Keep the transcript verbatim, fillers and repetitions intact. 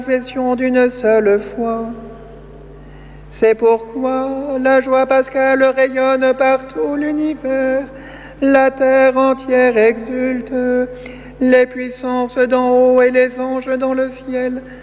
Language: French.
confession d'une seule foi. C'est pourquoi la joie pascale rayonne par tout l'univers, la terre entière exulte, les puissances d'en haut et les anges dans le ciel